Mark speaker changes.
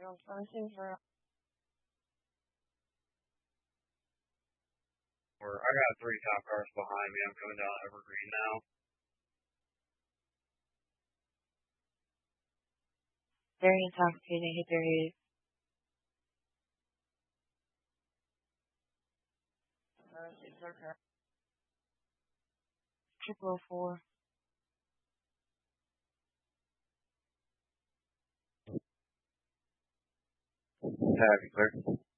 Speaker 1: I'm searching for.
Speaker 2: I got 3 cop cars behind me. I'm coming down Evergreen now.
Speaker 1: Very intoxicating. Hit their head. It's okay. 004.
Speaker 2: Happy, clear.